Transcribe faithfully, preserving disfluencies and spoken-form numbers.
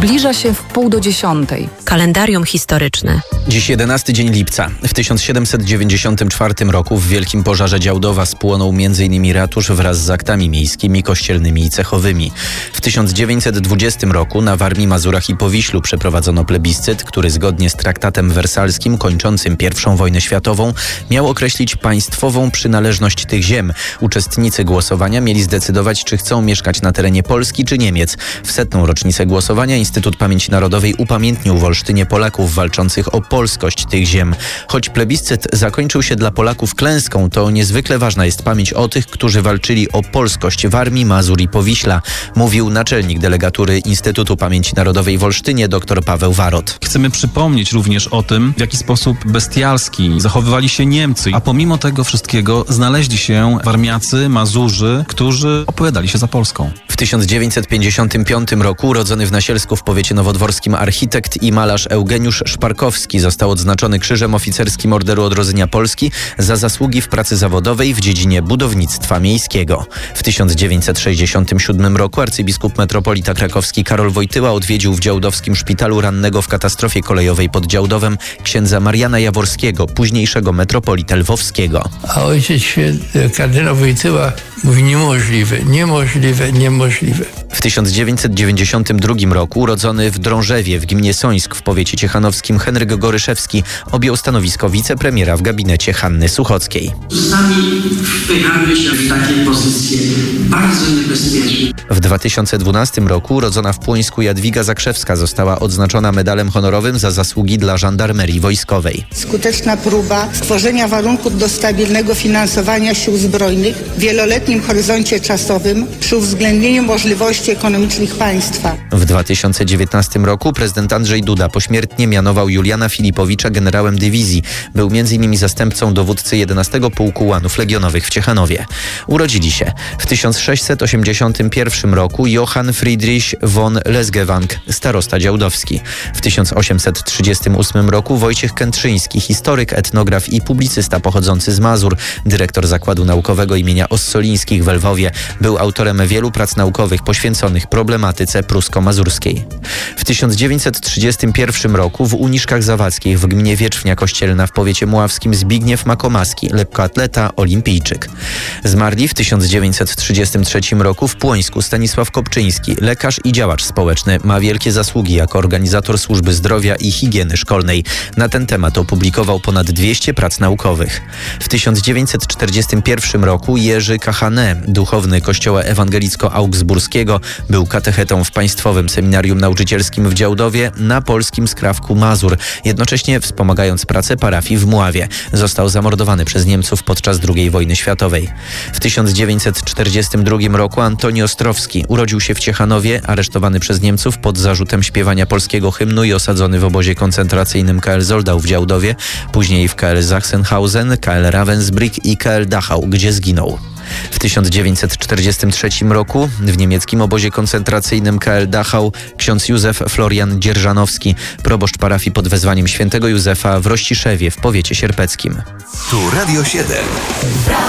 Zbliża się w pół do dziesiątej. Kalendarium historyczne. Dziś jedenasty dzień lipca. W tysiąc siedemset dziewięćdziesiątym czwartym roku w wielkim pożarze Działdowa spłonął m in ratusz wraz z aktami miejskimi, kościelnymi i cechowymi. W tysiąc dziewięćset dwudziestym roku na Warmii, Mazurach i Powiślu przeprowadzono plebiscyt, który zgodnie z traktatem wersalskim kończącym pierwszą wojnę światową miał określić państwową przynależność tych ziem. Uczestnicy głosowania mieli zdecydować, czy chcą mieszkać na terenie Polski czy Niemiec. W setną rocznicę głosowania Instytut Pamięci Narodowej upamiętnił w Olsztynie Polaków walczących o polskość tych ziem. Choć plebiscyt zakończył się dla Polaków klęską, to niezwykle ważna jest pamięć o tych, którzy walczyli o polskość Warmii, Mazur i Powiśla, mówił naczelnik delegatury Instytutu Pamięci Narodowej w Olsztynie dr Paweł Warot. Chcemy przypomnieć również o tym, w jaki sposób bestialski zachowywali się Niemcy, a pomimo tego wszystkiego znaleźli się Warmiacy, Mazurzy, którzy opowiadali się za Polską. W tysiąc dziewięćset pięćdziesiątym piątym roku urodzony w Nasielsku w powiecie nowodworskim architekt i malarz Eugeniusz Szparkowski został odznaczony Krzyżem Oficerskim Orderu Odrodzenia Polski za zasługi w pracy zawodowej w dziedzinie budownictwa miejskiego. W tysiąc dziewięćset sześćdziesiątym siódmym roku arcybiskup metropolita krakowski Karol Wojtyła odwiedził w działdowskim szpitalu rannego w katastrofie kolejowej pod Działdowem księdza Mariana Jaworskiego, późniejszego metropolitę lwowskiego. A ojciec święty kardynał Wojtyła mówi niemożliwe, niemożliwe, niemożliwe. W tysiąc dziewięćset dziewięćdziesiątym drugim roku urodzony w Drążewie w gminie Sońsk w powiecie ciechanowskim Henryk Goryszewski objął stanowisko wicepremiera w gabinecie Hanny Suchockiej. Czasami wpychamy się w takie pozycje bardzo niebezpieczne. W dwa tysiące dwunastym roku urodzona w Płońsku Jadwiga Zakrzewska została odznaczona medalem honorowym za zasługi dla żandarmerii wojskowej. Skuteczna próba stworzenia warunków do stabilnego finansowania sił zbrojnych w wieloletnim horyzoncie czasowym przy uwzględnieniu możliwości ekonomicznych państwa. W dwa tysiące dziewiętnastym roku prezydent Andrzej Duda pośmiertnie mianował Juliana Filipowicza generałem dywizji. Był między innymi zastępcą dowódcy jedenastego Pułku Ułanów Legionowych w Ciechanowie. Urodzili się w tysiąc sześćset osiemdziesiątym pierwszym roku Johann Friedrich von Lesgewang, starosta działdowski. W tysiąc osiemset trzydziestym ósmym roku Wojciech Kętrzyński, historyk, etnograf i publicysta pochodzący z Mazur, dyrektor Zakładu Naukowego imienia Ossolińskich w Lwowie. Był autorem wielu prac naukowych poświęconych problematyce prusko-mazurskiej. W tysiąc dziewięćset trzydziestym pierwszym roku w Uniszkach Zawadzkich w gminie Wietrzwnia Kościelna w powiecie muławskim Zbigniew Makomaski, lekkoatleta, olimpijczyk. Zmarli w tysiąc dziewięćset trzydziestym trzecim roku w Płońsku Stanisław Kopczyński, lekarz i działacz społeczny. Ma wielkie zasługi jako organizator służby zdrowia i higieny szkolnej. Na ten temat opublikował ponad dwieście prac naukowych. W tysiąc dziewięćset czterdziestym pierwszym roku Jerzy Kachane, duchowny kościoła ewangelicko-augsburskiego, był katechetą w Państwowym Seminarium Nauczycielskim w Działdowie na polskim skrawku Mazur, jednocześnie wspomagając pracę parafii w Mławie. Został zamordowany przez Niemców podczas drugiej wojny światowej. W tysiąc dziewięćset czterdziestym drugim roku Antoni Ostrowski urodził się w Ciechanowie, aresztowany przez Niemców pod zarzutem śpiewania polskiego hymnu i osadzony w obozie koncentracyjnym K L Zoldau w Działdowie, później w K L Sachsenhausen, K L Ravensbrück i K L Dachau, gdzie zginął. W tysiąc dziewięćset czterdziestym trzecim roku w niemieckim obozie koncentracyjnym K L Dachau ksiądz Józef Florian Dzierżanowski, proboszcz parafii pod wezwaniem świętego Józefa w Rościszewie w powiecie sierpeckim. Tu Radio siedem.